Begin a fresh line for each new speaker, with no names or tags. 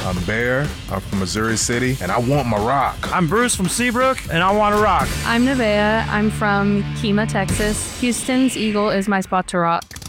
I'm Bear. I'm from Missouri City, and I want my rock.
I'm Bruce from Seabrook, and I want to rock.
I'm Nevaeh. I'm from Kemah, Texas. Houston's Eagle is my spot to rock.